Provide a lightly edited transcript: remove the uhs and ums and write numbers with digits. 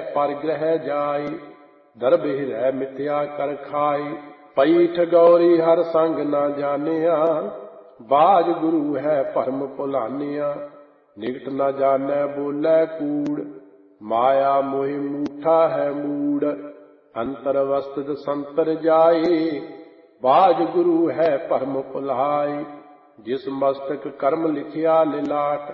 पर ग्रह जाय। दरबे रह मिथ्या कर खाय। पई ठगौरी हर संग ना जानिया। बाज गुरु है भरम भुलानिया। निकट न जानै बोलै कूड़। माया मोहि मूठा है मूड़। अंतर अवस्थित संतर जाए। बाज गुरु है भरम भुलाय। जिस मस्तक कर्म लिखिया लिलाट।